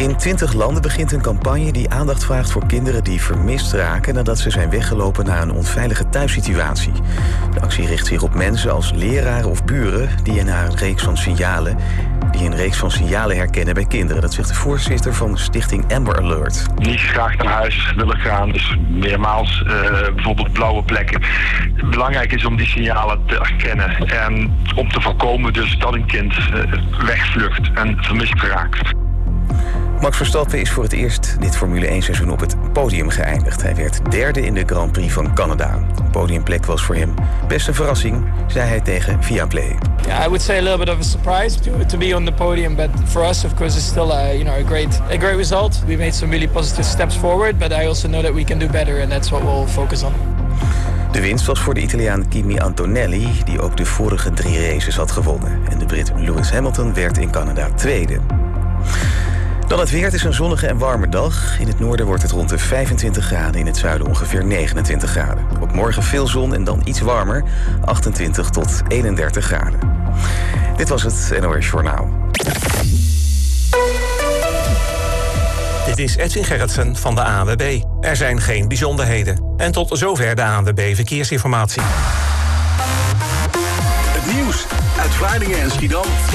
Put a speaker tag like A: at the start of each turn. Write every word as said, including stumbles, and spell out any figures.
A: In twintig landen begint een campagne die aandacht vraagt voor kinderen die vermist raken nadat ze zijn weggelopen naar een onveilige thuissituatie. De actie richt zich op mensen als leraren of buren die naar een reeks van signalen, die een reeks van signalen herkennen bij kinderen. Dat zegt de voorzitter van Stichting Amber Alert.
B: Niet graag naar huis willen gaan, dus meermaals uh, bijvoorbeeld blauwe plekken. Belangrijk is om die signalen te herkennen en om te voorkomen dus dat een kind uh, wegvlucht en vermist raakt.
A: Max Verstappen is voor het eerst dit Formule één seizoen op het podium geëindigd. Hij werd derde in de Grand Prix van Canada. Een podiumplek was voor hem best een verrassing, zei hij tegen Viaplay.
C: Yeah, I would say a little bit of a surprise to, to be on the podium, but for us, of course, it's still a, you know, a great a great result. We made some really positive steps forward, but I also know that we can do better, and that's what we'll focus on.
A: De winst was voor de Italiaan Kimi Antonelli, die ook de vorige drie races had gewonnen. En de Brit Lewis Hamilton werd in Canada tweede. Dan het weer. Het is een zonnige en warme dag. In het noorden wordt het rond de vijfentwintig graden, in het zuiden ongeveer negenentwintig graden. Ook morgen veel zon en dan iets warmer, achtentwintig tot eenendertig graden. Dit was het N O S Journaal.
D: Dit is Edwin Gerritsen van de A N W B. Er zijn geen bijzonderheden. En tot zover de A N W B Verkeersinformatie.
E: Het nieuws uit Vlaardingen en Schiedam.